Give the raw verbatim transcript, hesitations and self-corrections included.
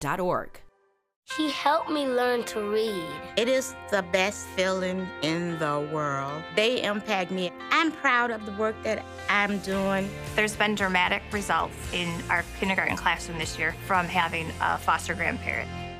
dot org. He helped me learn to read. It is the best feeling in the world. They impact me. I'm proud of the work that I'm doing. There's been dramatic results in our kindergarten classroom this year from having a foster grandparent.